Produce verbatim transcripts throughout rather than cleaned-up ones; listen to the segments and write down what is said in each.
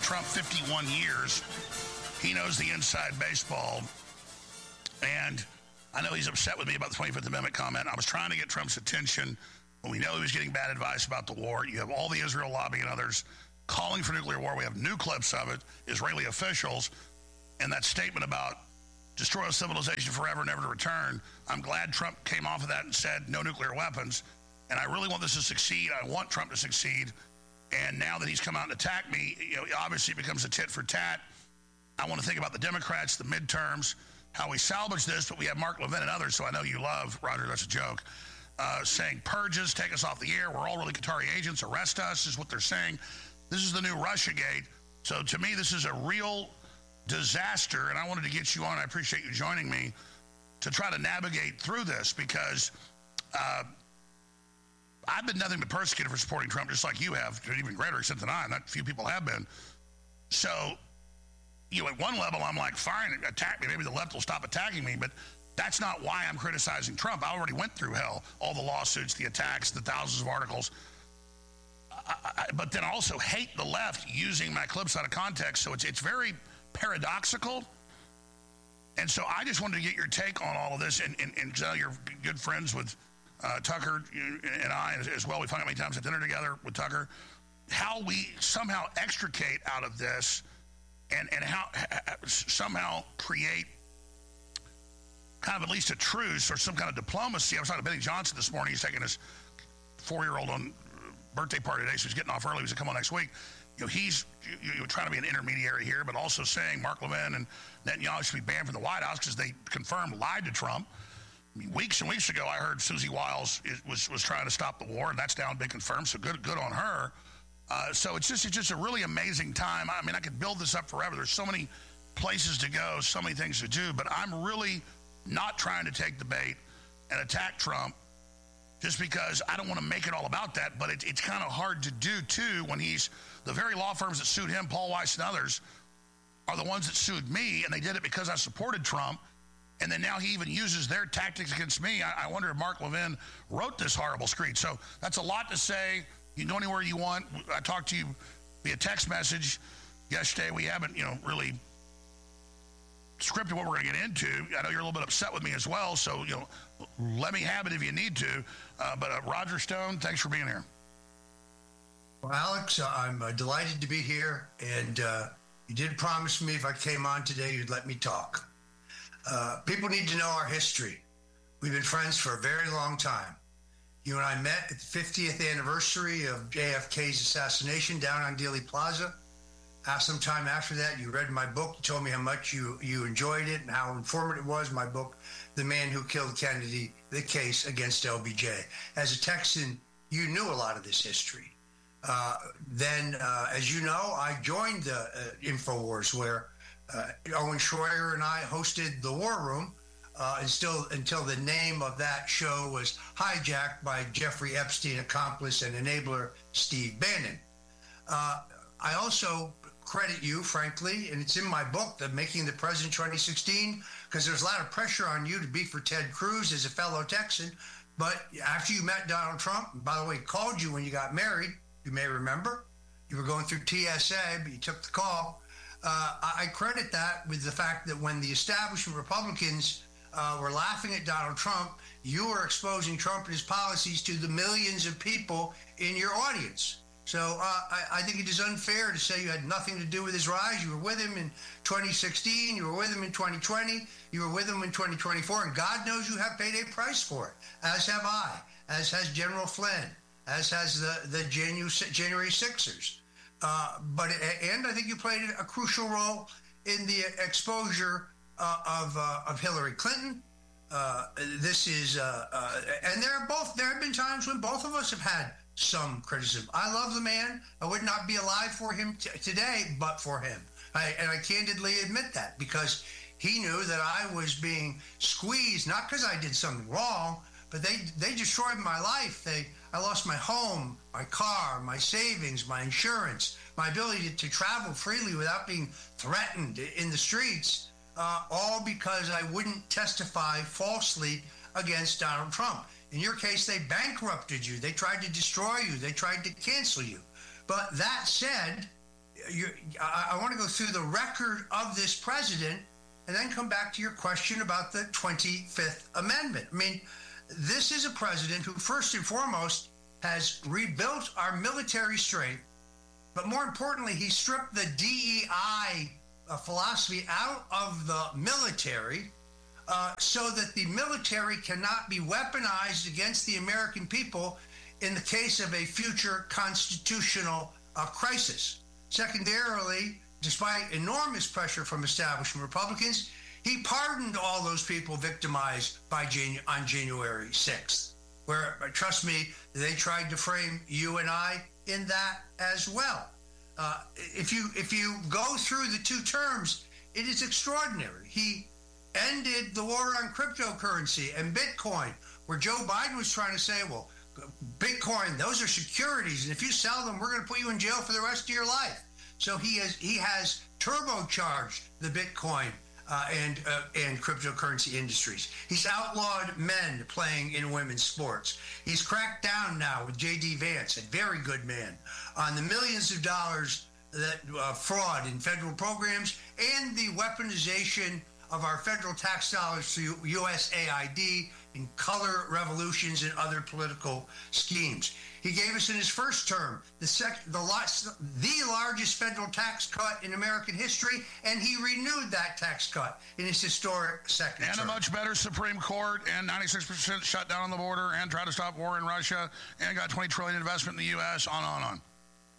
Trump fifty-one years. He knows the inside baseball. And I know he's upset with me about the twenty-fifth Amendment comment. I was trying to get Trump's attention when we know he was getting bad advice about the war. You have all the Israel lobby and others calling for nuclear war. We have new clips of it, Israeli officials, and that statement about destroy a civilization forever, never to return. I'm glad Trump came off of that and said no nuclear weapons. And I really want this to succeed. I want Trump to succeed. And now that he's come out and attacked me, you know, obviously it becomes a tit for tat. I want to think about the Democrats, the midterms, how we salvage this. But we have Mark Levin and others, so I know you love, Roger, that's a joke, uh, saying purges, take us off the air. We're all really Qatari agents. Arrest us is what they're saying. This is the new Russiagate. So to me, this is a real disaster, and I wanted to get you on. I appreciate you joining me to try to navigate through this because uh, I've been nothing but persecuted for supporting Trump, just like you have, to an even greater extent than I. Not few people have been. So, you know, at one level, I'm like, fine, attack me. Maybe the left will stop attacking me, but that's not why I'm criticizing Trump. I already went through hell, all the lawsuits, the attacks, the thousands of articles. I, I, but then I also hate the left using my clips out of context, so it's it's very paradoxical. And so I just wanted to get your take on all of this, and, and, and Giselle, you're good friends with uh, Tucker and I as well. We've hung out many times at dinner together with Tucker. How we somehow extricate out of this and, and how somehow create kind of at least a truce or some kind of diplomacy. I was talking to Benny Johnson this morning. He's taking his four-year-old on birthday party today, so he's getting off early. He's going to come on next week. You know, he's you, you trying to be an intermediary here, but also saying Mark Levin and Netanyahu should be banned from the White House because they confirmed lied to Trump. I mean, weeks and weeks ago, I heard Susie Wiles is, was was trying to stop the war, and that's now been confirmed. So good, good on her. Uh, so it's just it's just a really amazing time. I mean, I could build this up forever. There's so many places to go, so many things to do, but I'm really not trying to take the bait and attack Trump. Just because I don't want to make it all about that, but it, it's kind of hard to do, too, when he's the very law firms that sued him, Paul Weiss and others, are the ones that sued me, and they did it because I supported Trump, and then now he even uses their tactics against me. I, I wonder if Mark Levin wrote this horrible screed. So that's a lot to say. You can go anywhere you want. I talked to you via text message yesterday. We haven't, you know, really scripted what we're going to get into. I know you're a little bit upset with me as well, so, you know, let me have it if you need to. Uh, but uh, Roger Stone, thanks for being here. Well, Alex, uh, I'm uh, delighted to be here, and uh, you did promise me if I came on today, you'd let me talk. Uh, people need to know our history. We've been friends for a very long time. You and I met at the fiftieth anniversary of J F K's assassination down on Dealey Plaza. Uh, sometime after that, you read my book. You told me how much you, you enjoyed it and how informative it was, my book, The Man Who Killed Kennedy, The Case Against L B J. As a Texan, you knew a lot of this history. Uh, then, uh, as you know, I joined the uh, InfoWars, where uh, Owen Schroyer and I hosted the War Room uh, and still, until the name of that show was hijacked by Jeffrey Epstein accomplice and enabler Steve Bannon. Uh, I also credit you, frankly, and it's in my book, The Making the President twenty sixteen, because there's a lot of pressure on you to be for Ted Cruz as a fellow Texan. But after you met Donald Trump, and by the way, called you when you got married, you may remember, you were going through T S A, but you took the call. Uh, I credit that with the fact that when the establishment Republicans uh, were laughing at Donald Trump, you were exposing Trump and his policies to the millions of people in your audience. So uh, I, I think it is unfair to say you had nothing to do with his rise. You were with him in twenty sixteen. You were with him in twenty twenty. You were with him in twenty twenty-four. And God knows you have paid a price for it, as have I, as has General Flynn, as has the, the Janu- January Sixers. Uh, but and I think you played a crucial role in the exposure uh, of uh, of Hillary Clinton. Uh, this is uh, uh, and there are both. There have been times when both of us have had some criticism. I love the man. I would not be alive for him t- today, but for him. I, and I candidly admit that, because he knew that I was being squeezed, not because I did something wrong, but they they destroyed my life. They I lost my home, my car, my savings, my insurance, my ability to, to travel freely without being threatened in the streets, uh, all because I wouldn't testify falsely against Donald Trump. In your case, they bankrupted you. They tried to destroy you. They tried to cancel you. But that said, you, I, I want to go through the record of this president and then come back to your question about the twenty-fifth Amendment. I mean, this is a president who, first and foremost, has rebuilt our military strength, but more importantly, he stripped the D E I uh, philosophy out of the military uh, so that the military cannot be weaponized against the American people in the case of a future constitutional uh, crisis. Secondarily, despite enormous pressure from establishment Republicans, he pardoned all those people victimized by Janu- on January sixth, where, trust me, they tried to frame you and I in that as well. Uh, if you if you go through the two terms, it is extraordinary. He ended the war on cryptocurrency and Bitcoin, where Joe Biden was trying to say, well, Bitcoin, those are securities, and if you sell them, we're going to put you in jail for the rest of your life. So he has he has turbocharged the Bitcoin uh, and uh, and cryptocurrency industries. He's outlawed men playing in women's sports. He's cracked down now with J D Vance, a very good man, on the millions of dollars that uh, fraud in federal programs and the weaponization of our federal tax dollars through U S A I D and color revolutions and other political schemes. He gave us in his first term the sec- the, last, the largest federal tax cut in American history, and he renewed that tax cut in his historic second and term. And a much better Supreme Court, and ninety-six percent shutdown on the border, and tried to stop war in Russia, and got twenty trillion dollars investment in the U S, on and on and on.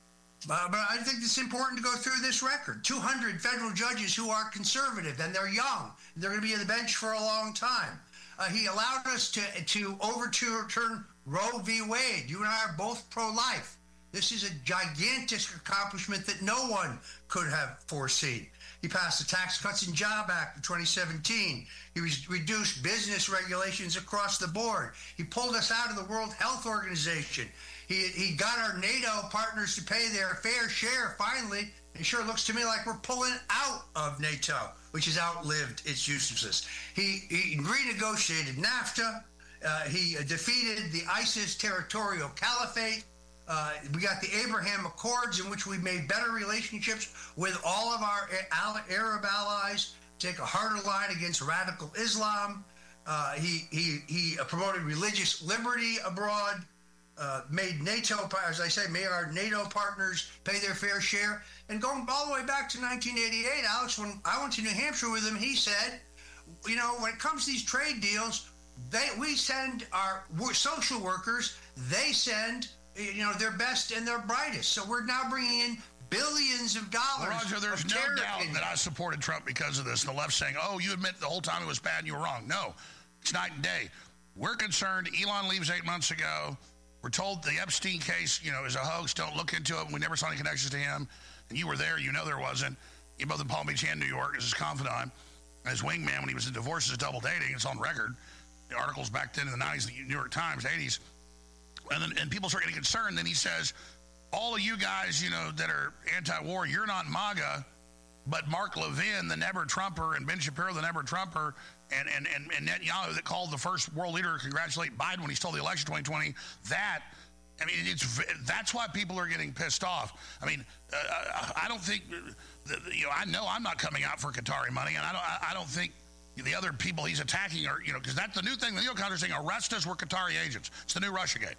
Uh, but I think it's important to go through this record. two hundred federal judges who are conservative, and they're young. They're going to be on the bench for a long time. Uh, he allowed us to to overturn Roe v. Wade. You and I are both pro-life. This is a gigantic accomplishment that no one could have foreseen. He passed the Tax Cuts and Jobs Act of twenty seventeen. He was, reduced business regulations across the board. He pulled us out of the World Health Organization. He, he got our NATO partners to pay their fair share, finally. It sure looks to me like we're pulling out of NATO, which has outlived its uselessness. He, he renegotiated NAFTA. Uh, he defeated the ISIS territorial caliphate. Uh, we got the Abraham Accords, in which we made better relationships with all of our Arab allies, take a harder line against radical Islam. Uh, he, he, he promoted religious liberty abroad. Uh, made NATO, as I say, made our NATO partners pay their fair share. And going all the way back to nineteen eighty-eight, Alex, when I went to New Hampshire with him, he said, you know, when it comes to these trade deals, they we send our we're social workers, they send, you know, their best and their brightest. So we're now bringing in billions of dollars. Well, Roger, there's no doubt that I supported Trump because of this. The left saying, oh, you admit the whole time it was bad and you were wrong. No, it's night and day. We're concerned. Elon leaves eight months ago. We're told the Epstein case, you know, is a hoax. Don't look into it. We never saw any connections to him. And you were there. You know there wasn't. You both in Palm Beach and New York as his confidant, as wingman when he was in divorces, double dating. It's on record. The articles back then in the nineties, the New York Times, eighties. And then and people start getting concerned. Then he says, all of you guys, you know, that are anti-war, you're not MAGA, but Mark Levin, the never-Trumper, and Ben Shapiro, the never-Trumper, and, and, and, and Netanyahu that called the first world leader to congratulate Biden when he stole the election twenty twenty, that, I mean, it's that's why people are getting pissed off. I mean, uh, I don't think, that, you know, I know I'm not coming out for Qatari money, and I don't I don't think the other people he's attacking are, you know, because that's the new thing. The neocons are saying, arrest us, we're Qatari agents. It's the new Russiagate.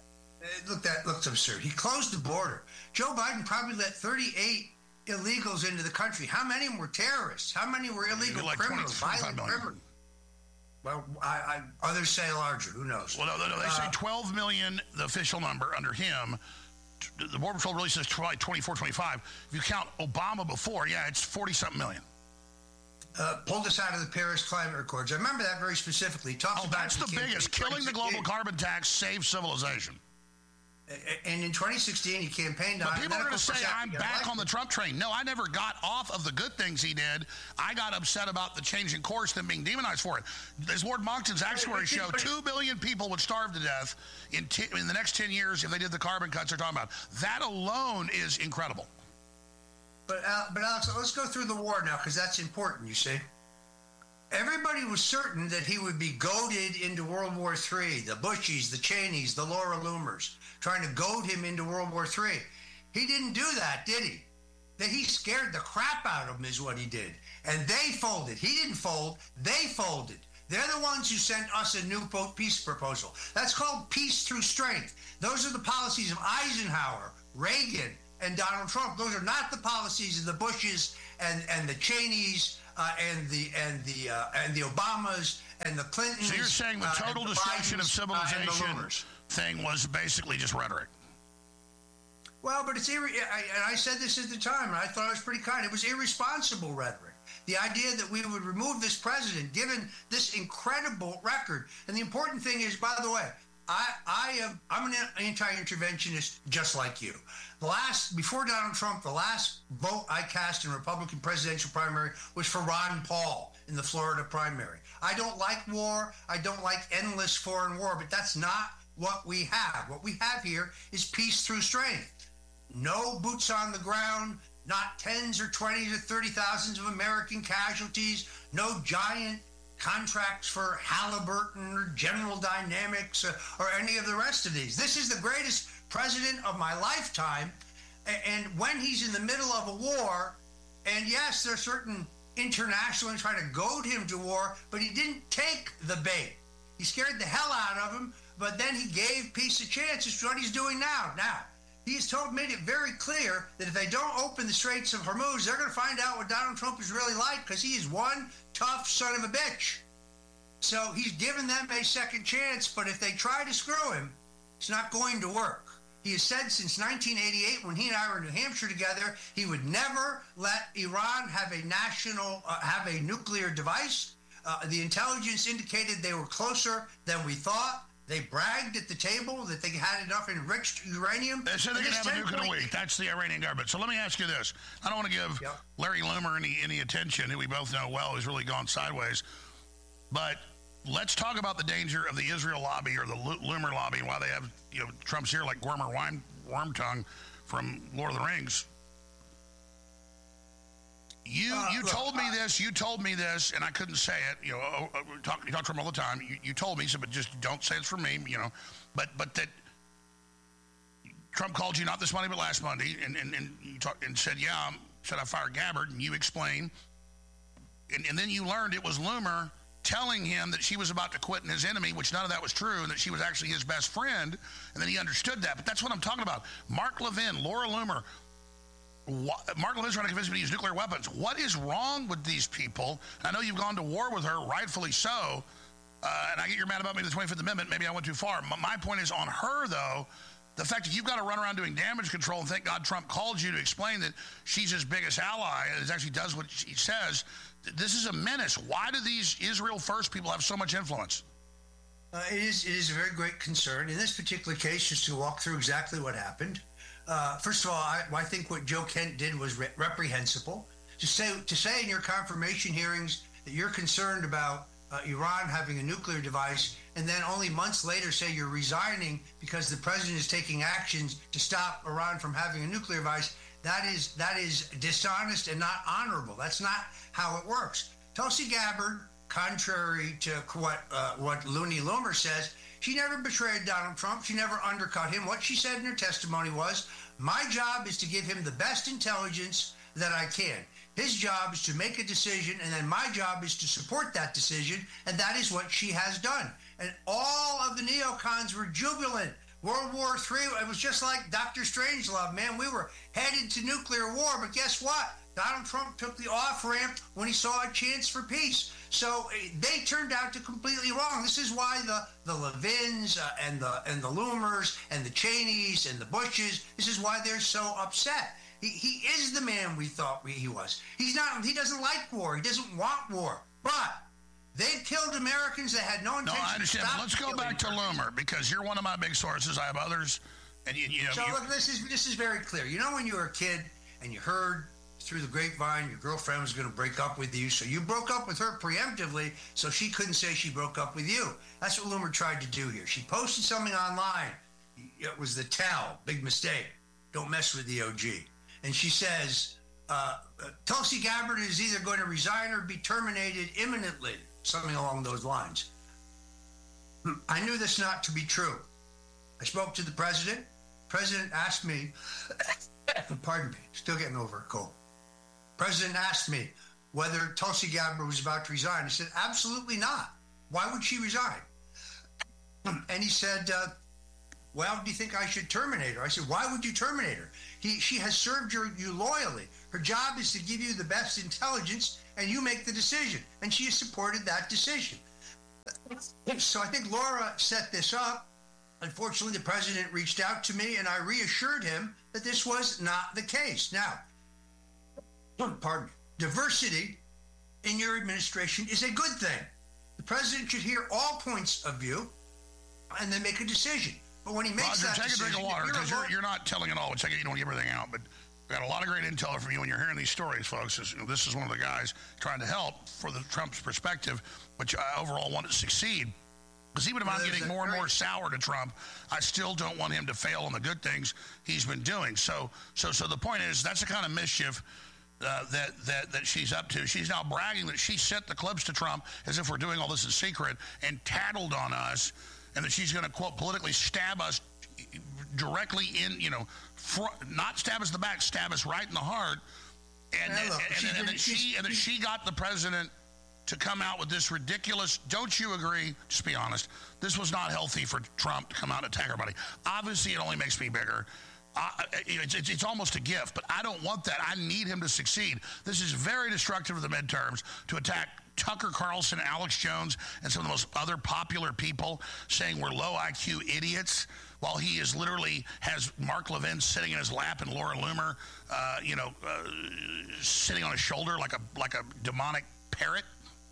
Look, that looks absurd. He closed the border. Joe Biden probably let thirty-eight illegals into the country. How many of them were terrorists? How many were illegal like criminals, violent criminals? Well, I, I, others say larger. Who knows? Well, no, no, no they uh, say twelve million, the official number under him. The Border Patrol really says probably twenty-four, twenty-five. If you count Obama before, yeah, it's forty-something million. Uh, pulled us out of the Paris Climate Accords. I remember that very specifically. He talks oh, about that's the biggest. Killing the global carbon tax saves civilization. And in twenty sixteen, he campained on... But people are going to say, I'm back on the Trump train. No, I never got off of the good things he did. I got upset about the changing course, them being demonized for it. As Lord Monckton's actuary show, two billion people would starve to death in, t- in the next ten years if they did the carbon cuts they're talking about. That alone is incredible. But, uh, but Alex, let's go through the war now, because that's important, you see. Everybody was certain that he would be goaded into World War Three. The Bushies, the Cheneys, the Laura Loomers, trying to goad him into World War Three. He didn't do that, did he? That he scared the crap out of them is what he did. And they folded. He didn't fold. They folded. They're the ones who sent us a new peace proposal. That's called peace through strength. Those are the policies of Eisenhower, Reagan, and Donald Trump. Those are not the policies of the Bushes and, and the Cheneys uh, and the and the uh, and the Obamas and the Clintons. So you're saying the total uh, the destruction Bidens, of civilization uh, thing was basically just rhetoric? Well, but it's irre- I, and I said this at the time, and I thought it was pretty kind. It was irresponsible rhetoric. The idea that we would remove this president, given this incredible record. And the important thing is, by the way, I, I am I'm an anti-interventionist just like you. The last before Donald Trump, the last vote I cast in a Republican presidential primary was for Ron Paul in the Florida primary. I don't like war. I don't like endless foreign war, but that's not what we have. What we have here is peace through strength. No boots on the ground, not tens or twenties or thirty thousands of American casualties, no giant contracts for Halliburton or General Dynamics or, or any of the rest of these. This is the greatest president of my lifetime. And when he's in the middle of a war, and yes, there are certain internationalists trying to goad him to war, but he didn't take the bait. He scared the hell out of him, but then he gave peace a chance. It's what he's doing now. Now, he's told, made it very clear that if they don't open the Straits of Hormuz, they're going to find out what Donald Trump is really like, because he is one tough son of a bitch. So he's given them a second chance, but if they try to screw him, it's not going to work. He has said since nineteen eighty-eight, when he and I were in New Hampshire together, he would never let Iran have a national, uh, have a nuclear device. Uh, the intelligence indicated they were closer than we thought. They bragged at the table that they had enough enriched uranium. They said they could have a nuke in a week. That's the Iranian government. So let me ask you this. I don't want to give yep. Larry Loomer any, any attention, who we both know well has really gone sideways. But let's talk about the danger of the Israel lobby or the Loomer lobby, and why they have, you know, Trump's here like Wormer Wine, Wormtongue from Lord of the Rings. You uh, you look, told me uh, this, you told me this, and I couldn't say it. You know, uh, talk, you talk to him all the time. You, you told me, so, but just don't say it's from me, you know. But but that Trump called you not this Monday, but last Monday, and, and, and you talked and said, yeah, um, should I fire Gabbard? And you explained. And, and then you learned it was Loomer telling him that she was about to quit in his enemy, which none of that was true, and that she was actually his best friend, and then he understood that. But that's what I'm talking about. Mark Levin, Laura Loomer, What, Mark Levin's trying to convince me to use nuclear weapons. What is wrong with these people? I know you've gone to war with her, rightfully so, uh, and I get you're mad about me, the twenty-fifth Amendment. Maybe I went too far. My, my point is on her, though, the fact that you've got to run around doing damage control, and thank God Trump called you to explain that she's his biggest ally and actually does what she says. This is a menace. Why do these Israel First people have so much influence? Uh, it is, it is a very great concern. In this particular case, just to walk through exactly what happened, Uh, first of all, I, I think what Joe Kent did was re- reprehensible. To say to say in your confirmation hearings that you're concerned about uh, Iran having a nuclear device, and then only months later say you're resigning because the president is taking actions to stop Iran from having a nuclear device, that is that is dishonest and not honorable. That's not how it works. Tulsi Gabbard, contrary to what uh, what Looney Loomer says, she never betrayed Donald Trump. She never undercut him. What she said in her testimony was, my job is to give him the best intelligence that I can. His job is to make a decision, and then my job is to support that decision, and that is what she has done. And all of the neocons were jubilant. World War Three, it was just like Doctor Strangelove, man. We were headed to nuclear war, but guess what? Donald Trump took the off-ramp when he saw a chance for peace. So they turned out to completely wrong. This is why the, the Levins uh, and the and the Loomers and the Cheneys and the Bushes, this is why they're so upset. He, he is the man we thought he was. He's not. He doesn't like war. He doesn't want war. But they've killed Americans that had no intention. No, I understand. To But let's go back to Loomer, because you're one of my big sources. I have others. And you, you know, so look, this is this is very clear. You know, when you were a kid and you heard through the grapevine your girlfriend was going to break up with you, so you broke up with her preemptively so she couldn't say she broke up with you. That's what Loomer tried to do here. She posted something online. It was the tell, big mistake. Don't mess with the O G. And she says, uh, Tulsi Gabbard is either going to resign or be terminated imminently, something along those lines. I knew this not to be true. I spoke to the president. The president asked me Pardon me, still getting over a cold. President asked me whether Tulsi Gabbard was about to resign. I said, absolutely not. Why would she resign? And he said, uh, well, do you think I should terminate her? I said, why would you terminate her? He, she has served your, you loyally. Her job is to give you the best intelligence, and you make the decision. And she has supported that decision. So I think Laura set this up. Unfortunately, the president reached out to me, and I reassured him that this was not the case. Now, pardon me, diversity in your administration is a good thing. The president should hear all points of view and then make a decision. But when he makes Roger, that take decision, a drink of water, because you're, you're, you're not telling it all. Which I get you don't give everything out, but we've got a lot of great intel from you when you're hearing these stories, folks. This, you know, this is one of the guys trying to help for the Trump's perspective, which I overall want to succeed. Because even if I'm getting more and more sour to Trump, I still don't want him to fail on the good things he's been doing. So, so, so the point is, that's the kind of mischief uh, that that that she's up to. She's now bragging that she sent the clips to Trump as if we're doing all this in secret and tattled on us, and that she's going to, quote, politically stab us directly in, you know, front, not stab us in the back, stab us right in the heart. And, and, and, and, and, that she, and that she got the president to come out with this ridiculous, don't you agree? Just be honest. This was not healthy for Trump to come out and attack everybody. Obviously, it only makes me bigger. Uh, it's, it's, it's almost a gift, but I don't want that. I need him to succeed. This is very destructive of the midterms to attack Tucker Carlson, Alex Jones, and some of the most other popular people saying we're low I Q idiots, while he is literally has Mark Levin sitting in his lap and Laura Loomer, uh, you know, uh, sitting on his shoulder like a like a demonic parrot.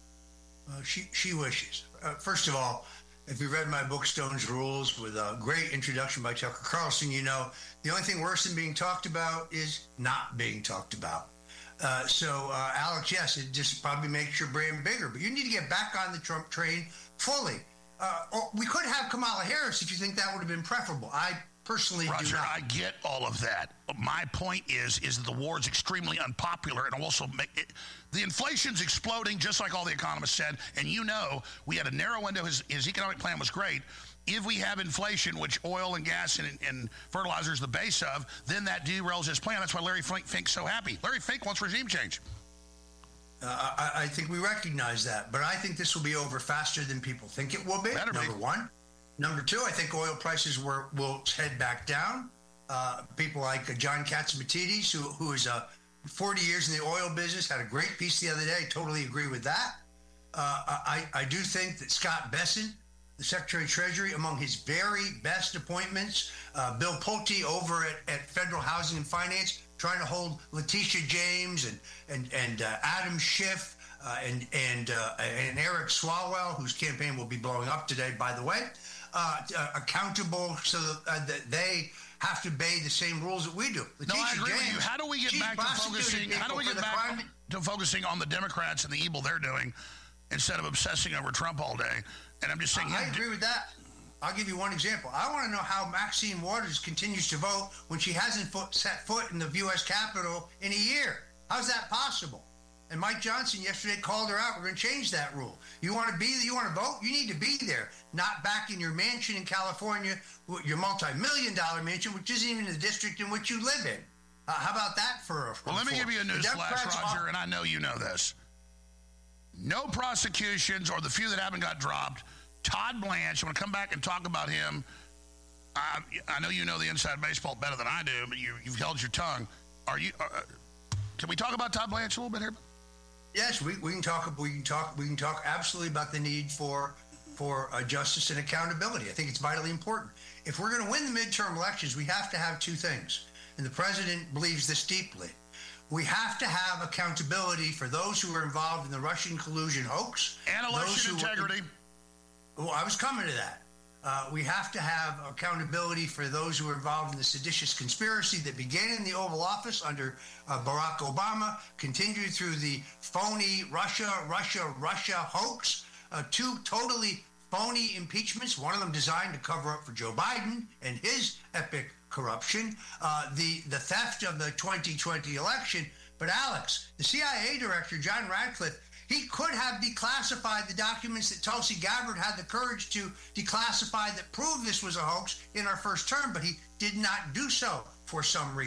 Uh, she she wishes. Uh, first of all, if you read my book Stone's Rules, with a great introduction by Tucker Carlson, you know the only thing worse than being talked about is not being talked about. Uh, so, uh, Alex, yes, it just probably makes your brain bigger, but you need to get back on the Trump train fully. Uh, or we could have Kamala Harris if you think that would have been preferable. I personally Roger, do not. I get all of that. My point is, is that the war is extremely unpopular, and also make it, the inflation's exploding, just like all the economists said. And you know, we had a narrow window. His, his economic plan was great. If we have inflation, which oil and gas and, and fertilizer is the base of, then that derails his plan. That's why Larry Fink's so happy. Larry Fink wants regime change. Uh, I, I think we recognize that, but I think this will be over faster than people think it will be. Better number be. one. Number two, I think oil prices were, will head back down. Uh, people like uh, John Katsimatidis, who, who is uh, forty years in the oil business, had a great piece the other day. Totally agree with that. Uh, I, I do think that Scott Bessent, the Secretary of Treasury, among his very best appointments, uh, Bill Pulte over at, at Federal Housing and Finance, trying to hold Letitia James and and and uh, Adam Schiff uh, and and uh, and Eric Swalwell, whose campaign will be blowing up today, by the way, uh, uh, accountable so that, uh, that they have to obey the same rules that we do. Letitia No, I agree James, with you. How do we get back to focusing? How do we get back crime? to focusing on the Democrats and the evil they're doing instead of obsessing over Trump all day? And I'm just saying, I, I agree with that. I'll give you one example. I want to know how Maxine Waters continues to vote when she hasn't foot, set foot in the U S Capitol in a year. How's that possible? And Mike Johnson yesterday called her out. We're going to change that rule. You want to be, you want to vote? You need to be there, not back in your mansion in California, your multi-million dollar mansion, which isn't even the district in which you live in. Uh, how about that for a? Well, let me give you a news flash, Roger, and I know you know this. No prosecutions, or the few that haven't got dropped. Todd Blanche, I'm going to come back and talk about him. I, I know you know the inside baseball better than I do, but you, you've held your tongue. Are you? Uh, can we talk about Todd Blanche a little bit here? Yes, we, we can talk. We can talk. We can talk absolutely about the need for for uh, justice and accountability. I think it's vitally important. If we're going to win the midterm elections, we have to have two things, and the president believes this deeply. We have to have accountability for those who were involved in the Russian collusion hoax. And election integrity. Were, well, I was coming to that. Uh, we have to have accountability for those who were involved in the seditious conspiracy that began in the Oval Office under uh, Barack Obama, continued through the phony Russia, Russia, Russia hoax, uh, two totally phony impeachments, one of them designed to cover up for Joe Biden and his epic corruption, uh, the, the theft of the twenty twenty election. But Alex, the C I A director, John Radcliffe, he could have declassified the documents that Tulsi Gabbard had the courage to declassify that proved this was a hoax in our first term, but he did not do so for some reason.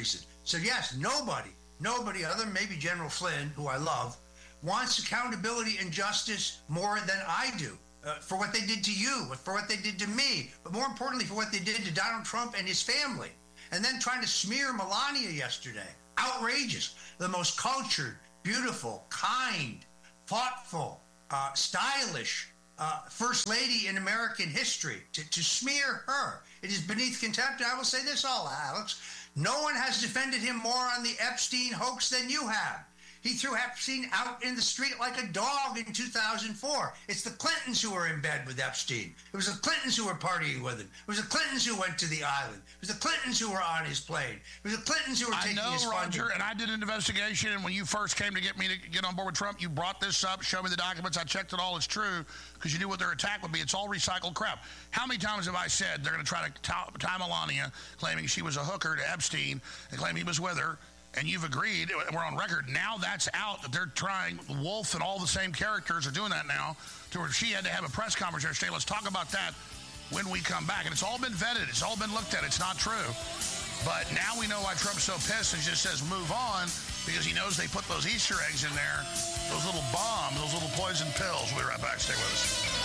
So yes, nobody, nobody other than maybe General Flynn, who I love, wants accountability and justice more than I do uh, for what they did to you, for what they did to me, but more importantly, for what they did to Donald Trump and his family. And then trying to smear Melania yesterday. Outrageous. The most cultured, beautiful, kind, thoughtful, uh, stylish uh, First Lady in American history. To, to smear her, it is beneath contempt. And I will say this all, Alex. No one has defended him more on the Epstein hoax than you have. He threw Epstein out in the street like a dog in two thousand four. It's the Clintons who were in bed with Epstein. It was the Clintons who were partying with him. It was the Clintons who went to the island. It was the Clintons who were on his plane. It was the Clintons who were taking I know, his funding. Roger, and I did an investigation, and when you first came to get me to get on board with Trump, you brought this up, showed me the documents. I checked it all. It's true, because you knew what their attack would be. It's all recycled crap. How many times have I said they're going to try to tie Melania, claiming she was a hooker to Epstein, and claim he was with her? And you've agreed, we're on record, now that's out, that they're trying, Wolf and all the same characters are doing that now, to where she had to have a press conference yesterday. Let's talk about that when we come back. And it's all been vetted. It's all been looked at. It's not true. But now we know why Trump's so pissed and just says move on, because he knows they put those Easter eggs in there, those little bombs, those little poison pills. We'll be right back. Stay with us.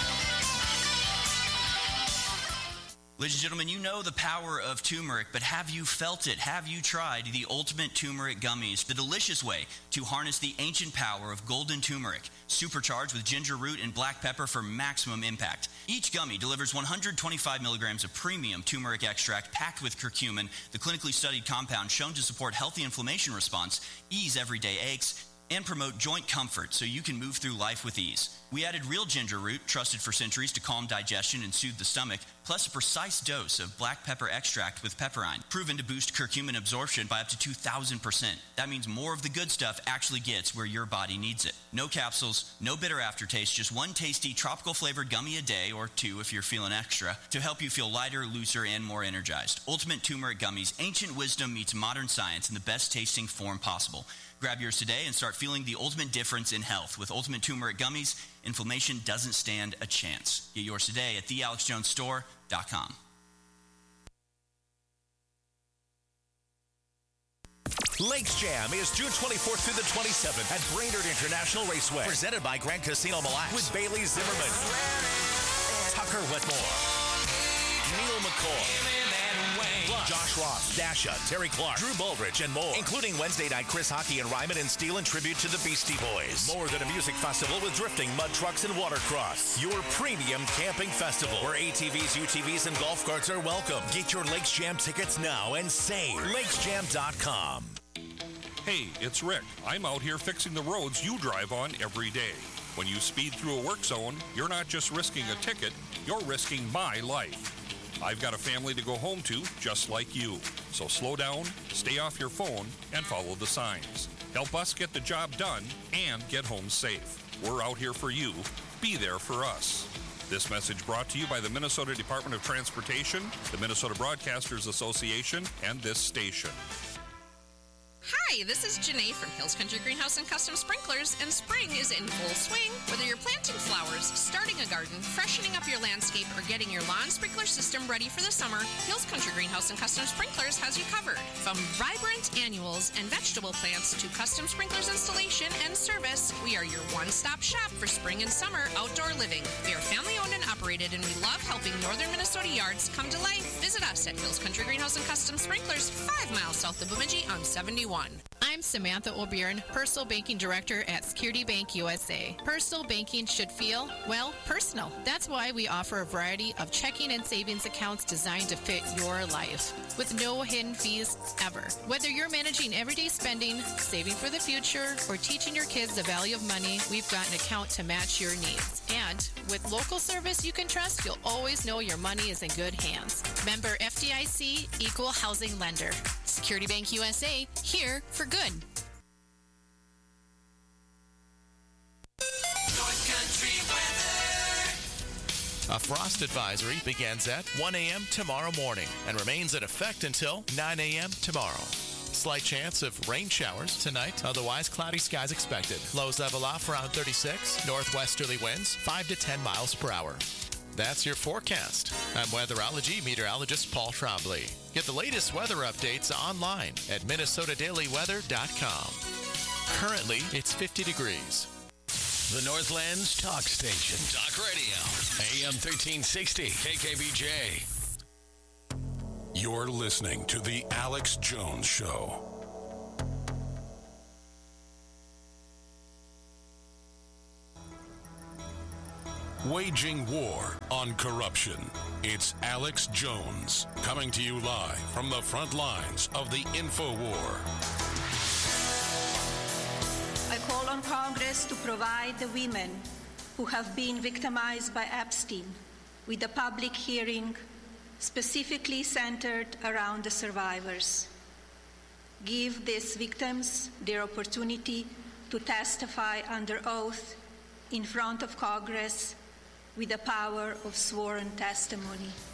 Ladies and gentlemen, you know the power of turmeric, but have you felt it? Have you tried the Ultimate Turmeric Gummies, the delicious way to harness the ancient power of golden turmeric, supercharged with ginger root and black pepper for maximum impact? Each gummy delivers one hundred twenty-five milligrams of premium turmeric extract packed with curcumin, the clinically studied compound shown to support healthy inflammation response, ease everyday aches, and promote joint comfort so you can move through life with ease. We added real ginger root, trusted for centuries to calm digestion and soothe the stomach, plus a precise dose of black pepper extract with pepperine, proven to boost curcumin absorption by up to two thousand percent. That means more of the good stuff actually gets where your body needs it. No capsules, no bitter aftertaste, just one tasty tropical flavored gummy a day, or two if you're feeling extra, to help you feel lighter, looser, and more energized. Ultimate Turmeric Gummies, ancient wisdom meets modern science in the best tasting form possible. Grab yours today and start feeling the ultimate difference in health. With Ultimate Turmeric Gummies, inflammation doesn't stand a chance. Get yours today at the alex jones store dot com. Lakes Jam is June twenty-fourth through the twenty-seventh at Brainerd International Raceway. Presented by Grand Casino Mille Lacs. With Bailey Zimmerman, Tucker Whitmore, Neil McCoy, Josh Ross, Dasha, Terry Clark, Drew Bullrich, and more. Including Wednesday night Chris Hockey and Ryman and Steel in tribute to the Beastie Boys. More than a music festival with drifting, mud trucks, and watercross. Your premium camping festival where A T Vs, U T Vs, and golf carts are welcome. Get your Lakes Jam tickets now and save. lakes jam dot com. Hey, it's Rick. I'm out here fixing the roads you drive on every day. When you speed through a work zone, you're not just risking a ticket, you're risking my life. I've got a family to go home to, just like you. So slow down, stay off your phone, and follow the signs. Help us get the job done and get home safe. We're out here for you. Be there for us. This message brought to you by the Minnesota Department of Transportation, the Minnesota Broadcasters Association, and this station. Hi, this is Janae from Hills Country Greenhouse and Custom Sprinklers, and spring is in full swing. Whether you're planting flowers, starting a garden, freshening up your landscape, or getting your lawn sprinkler system ready for the summer, Hills Country Greenhouse and Custom Sprinklers has you covered. From vibrant annuals and vegetable plants to custom sprinklers installation and service, we are your one-stop shop for spring and summer outdoor living. We are family-owned and operated, and we love helping northern Minnesota yards come to life. Visit us at Hills Country Greenhouse and Custom Sprinklers, five miles south of Bemidji on seventy-one. I'm Samantha O'Byrne, Personal Banking Director at Security Bank U S A. Personal banking should feel, well, personal. That's why we offer a variety of checking and savings accounts designed to fit your life, with no hidden fees ever. Whether you're managing everyday spending, saving for the future, or teaching your kids the value of money, we've got an account to match your needs. And with local service you can trust, you'll always know your money is in good hands. Member F D I C, Equal Housing Lender. Security Bank U S A, here for good. North Country weather. A frost advisory begins at one a.m. tomorrow morning and remains in effect until nine a.m. tomorrow. Slight chance of rain showers tonight, otherwise cloudy skies expected. Lows level off around thirty-six, northwesterly winds five to ten miles per hour. That's your forecast. I'm weatherology meteorologist Paul Trombley. Get the latest weather updates online at minnesota daily weather dot com. Currently, it's fifty degrees. The Northland's talk station. Talk radio. A M thirteen sixty. K K B J. You're listening to The Alex Jones Show. Waging war on corruption. It's Alex Jones coming to you live from the front lines of the InfoWar. I call on Congress to provide the women who have been victimized by Epstein with a public hearing specifically centered around the survivors. Give these victims their opportunity to testify under oath in front of Congress with the power of sworn testimony.